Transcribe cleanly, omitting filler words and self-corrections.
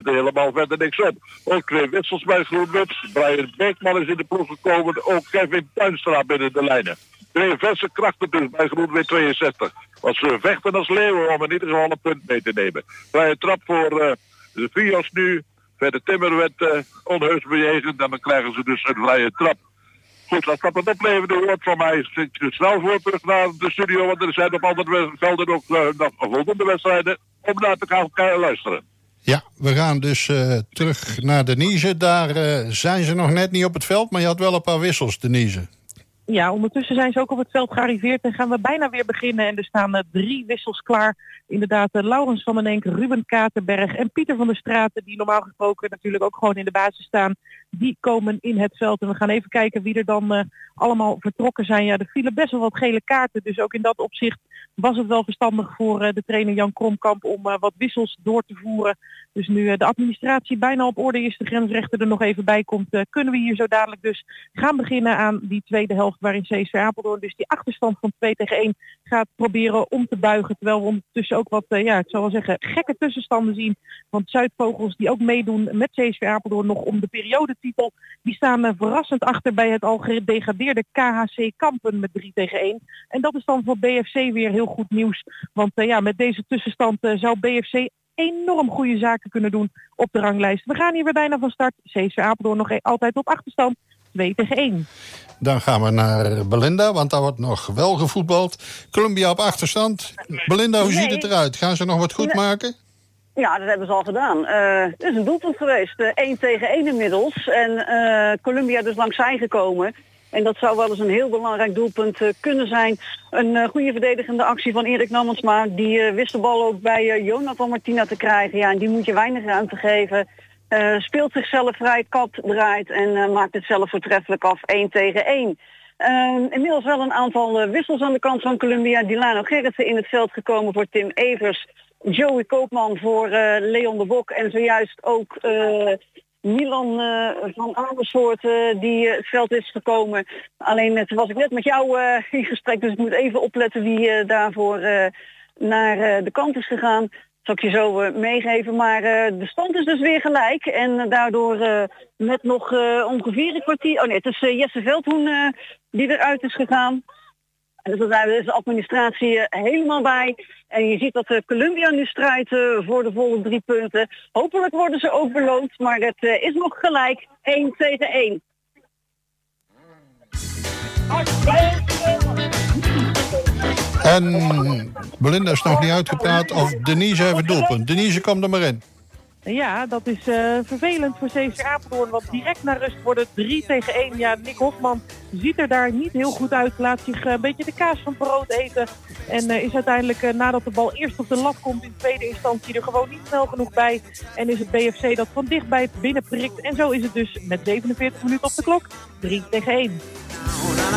er helemaal verder niks op. Ook 2 wissels bij GroenWit. Brian Beekman is in de ploeg gekomen. Ook Kevin Tuinstra binnen de lijnen. 2 verse krachten dus bij GroenWit 62. Want ze vechten als leeuwen om in ieder geval een punt mee te nemen. Vrije trap voor de Vios nu. Verder Timmer werd onheus bejegend en dan krijgen ze dus een vrije trap. Goed, als dat het opleverde hoort van mij, zit je snel voor terug naar de studio. Want er zijn op andere velden ook nog volgende wedstrijden om naar te gaan luisteren. Ja, we gaan dus terug naar Denise. Daar zijn ze nog net niet op het veld, maar je had wel een paar wissels, Denise. Ja, ondertussen zijn ze ook op het veld gearriveerd en gaan we bijna weer beginnen. En er staan 3 wissels klaar. Inderdaad, Laurens van den Enk, Ruben Katenberg en Pieter van der Straten, die normaal gesproken natuurlijk ook gewoon in de basis staan. Die komen in het veld. En we gaan even kijken wie er dan allemaal vertrokken zijn. Ja, er vielen best wel wat gele kaarten. Dus ook in dat opzicht was het wel verstandig voor de trainer Jan Kromkamp om wat wissels door te voeren. Dus nu de administratie bijna op orde is, de grensrechter er nog even bij komt, kunnen we hier zo dadelijk dus gaan beginnen aan die tweede helft waarin CSV Apeldoorn dus die achterstand van 2-1 gaat proberen om te buigen. Terwijl we ondertussen ook wat, ik zou wel zeggen, gekke tussenstanden zien. Want Zuidvogels die ook meedoen met CSV Apeldoorn nog om de periodetitel, die staan verrassend achter bij het al gedegradeerde KHC Kampen met 3-1. En dat is dan voor BFC weer heel goed nieuws. Want met deze tussenstand zou BFC enorm goede zaken kunnen doen op de ranglijst. We gaan hier weer bijna van start. CSV Apeldoorn nog altijd op achterstand. 2-1. Dan gaan we naar Belinda, want daar wordt nog wel gevoetbald. Columbia op achterstand. Belinda, hoe ziet het eruit? Gaan ze nog wat goed maken? Ja, dat hebben ze al gedaan. Het is een doelpunt geweest. 1-1 inmiddels. En Columbia dus langs zij gekomen. En dat zou wel eens een heel belangrijk doelpunt kunnen zijn. Een goede verdedigende actie van Erik Namensma. Die wist de bal ook bij Jonathan Martina te krijgen. Ja, en die moet je weinig ruimte geven. Speelt zichzelf vrij, kapt, draait en maakt het zelf voortreffelijk af. 1-1. Inmiddels wel een aantal wissels aan de kant van Columbia. Dilano Gerritsen in het veld gekomen voor Tim Evers. Joey Koopman voor Leon de Bok. En zojuist ook Milan van Amersfoort die het veld is gekomen. Alleen net was ik net met jou in gesprek, dus ik moet even opletten wie daarvoor naar de kant is gegaan. Zal ik je zo meegeven, maar de stand is dus weer gelijk. En daardoor met nog ongeveer een kwartier. Oh nee, het is Jesse Veldhoen die eruit is gegaan. En dus daar is de administratie helemaal bij. En je ziet dat Columbia nu strijdt voor de volle 3 punten. Hopelijk worden ze ook beloond, maar het is nog gelijk 1-1. En Belinda is nog niet uitgepraat of Denise heeft een doelpunt. Denise, kom er maar in. Ja, dat is vervelend voor CSV Apeldoorn, want direct naar rust worden 3-1. Ja, Nick Hofman ziet er daar niet heel goed uit, laat zich een beetje de kaas van het brood eten. En is uiteindelijk, nadat de bal eerst op de lat komt in tweede instantie, er gewoon niet snel genoeg bij. En is het BFC dat van dichtbij het binnen prikt. En zo is het dus met 47 minuten op de klok 3-1.